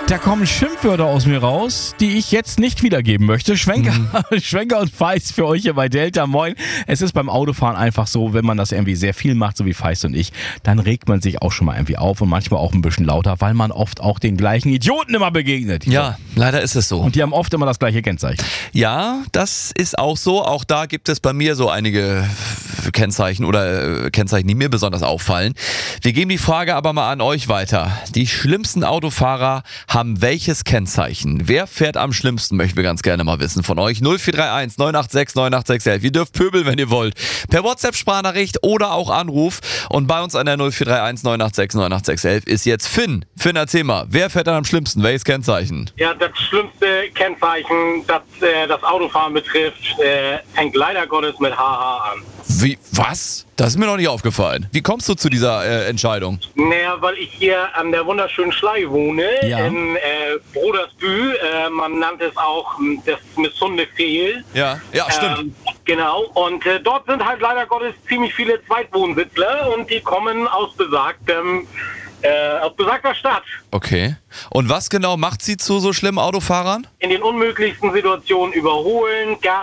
Da kommen Schimpfwörter aus mir raus, die ich jetzt nicht wiedergeben möchte. Schwenker und Feist für euch hier bei Delta. Moin. Es ist beim Autofahren einfach so, wenn man das irgendwie sehr viel macht, so wie Feist und ich, dann regt man sich auch schon mal irgendwie auf und manchmal auch ein bisschen lauter, weil man oft auch den gleichen Idioten immer begegnet. Ja, leider ist es so. Und die haben oft immer das gleiche Kennzeichen. Ja, das ist auch so. Auch da gibt es bei mir so einige Kennzeichen oder Kennzeichen, die mir besonders auffallen. Wir geben die Frage aber mal an euch weiter. Die schlimmsten Autofahrer haben welches Kennzeichen? Wer fährt am schlimmsten, möchten wir ganz gerne mal wissen von euch. 0431 986 98611. Ihr dürft pöbeln, wenn ihr wollt. Per WhatsApp-Sprachnachricht oder auch Anruf. Und bei uns an der 0431 986 98611 ist jetzt Finn. Finn, erzähl mal, wer fährt dann am schlimmsten? Welches Kennzeichen? Ja, das schlimmste Kennzeichen, das das Autofahren betrifft, fängt leider Gottes mit HH an. Wie? Was? Das ist mir noch nicht aufgefallen. Wie kommst du zu dieser Entscheidung? Naja, weil ich hier an der wunderschönen Schlei wohne, Ja. in Brodersbühl. Man nannte es auch das Missundefehl. Ja, stimmt. Genau, und dort sind halt leider Gottes ziemlich viele Zweitwohnsitzler und die kommen aus besagter Stadt. Okay. Und was genau macht sie zu so schlimmen Autofahrern? In den unmöglichsten Situationen überholen, Gas.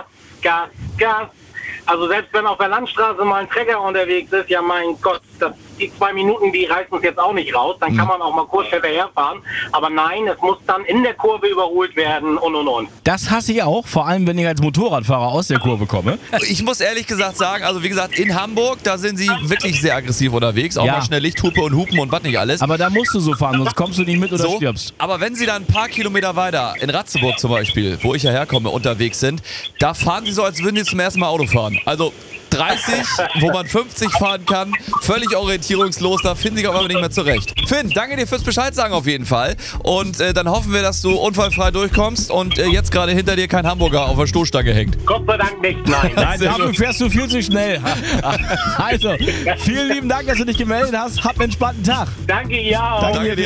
Also selbst wenn auf der Landstraße mal ein Trecker unterwegs ist, ja mein Gott, die 2 Minuten, die reißen es jetzt auch nicht raus. Dann kann man auch mal kurz hinterherfahren. Aber nein, es muss dann in der Kurve überholt werden und. Das hasse ich auch, vor allem wenn ich als Motorradfahrer aus der Kurve komme. Ich muss ehrlich gesagt sagen, also wie gesagt, in Hamburg, da sind sie wirklich sehr aggressiv unterwegs. Auch Ja. mal schnell Lichthupe und Hupen und was nicht alles. Aber da musst du so fahren, sonst kommst du nicht mit oder stirbst. Aber wenn sie dann ein paar Kilometer weiter, in Ratzeburg zum Beispiel, wo ich ja herkomme, unterwegs sind, da fahren sie so, als würden sie zum ersten Mal Auto fahren. Also 30, wo man 50 fahren kann, völlig orientierungslos, da finden sie sich aber nicht mehr zurecht. Finn, danke dir fürs Bescheid sagen auf jeden Fall. Und dann hoffen wir, dass du unfallfrei durchkommst und jetzt gerade hinter dir kein Hamburger auf der Stoßstange hängt. Gott sei Dank nicht, nein. Nein, dafür fährst du viel zu schnell. Also, vielen lieben Dank, dass du dich gemeldet hast. Hab einen entspannten Tag. Danke, ihr auch. Danke dir.